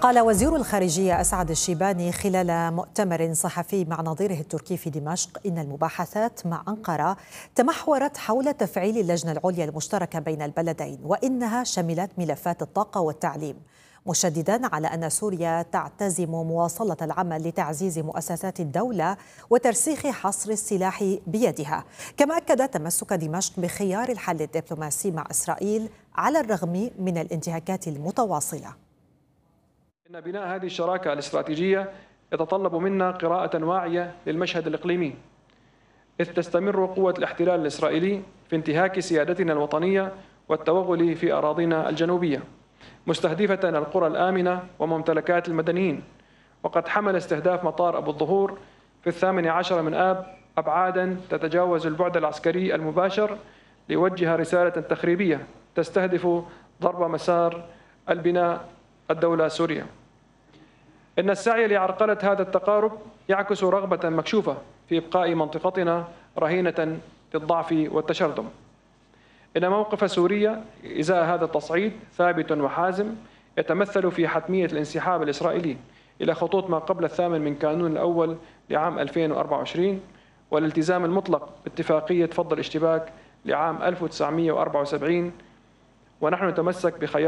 قال وزير الخارجية أسعد الشيباني خلال مؤتمر صحفي مع نظيره التركي في دمشق إن المباحثات مع أنقرة تمحورت حول تفعيل اللجنة العليا المشتركة بين البلدين، وإنها شملت ملفات الطاقة والتعليم، مشددا على أن سوريا تعتزم مواصلة العمل لتعزيز مؤسسات الدولة وترسيخ حصر السلاح بيدها. كما أكد تمسك دمشق بخيار الحل الدبلوماسي مع إسرائيل على الرغم من الانتهاكات المتواصلة. إن بناء هذه الشراكة الاستراتيجية يتطلب منا قراءة واعية للمشهد الإقليمي، إذ تستمر قوة الاحتلال الإسرائيلي في انتهاك سيادتنا الوطنية والتوغل في أراضينا الجنوبية، مستهدفة القرى الآمنة وممتلكات المدنيين. وقد حمل استهداف مطار أبو الظهور في 18 من آب أبعاداً تتجاوز البعد العسكري المباشر ليوجه رسالة تخريبية تستهدف ضرب مسار البناء الدولة سوريا. إن السعي لعرقلة هذا التقارب يعكس رغبة مكشوفة في إبقاء منطقتنا رهينة للضعف والتشرذم. إن موقف سوريا إزاء هذا التصعيد ثابت وحازم، يتمثل في حتمية الانسحاب الإسرائيلي إلى خطوط ما قبل 8 من كانون الأول لعام 2024 والالتزام المطلق باتفاقية فض الاشتباك لعام 1974، ونحن نتمسك بخيار